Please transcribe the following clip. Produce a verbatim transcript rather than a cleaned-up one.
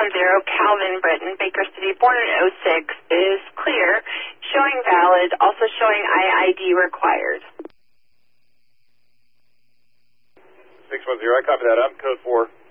one zero, Calvin Britton, Baker City, born in oh six, is clear, showing valid, also showing I I D required. six one zero, I copy that. I'm code four.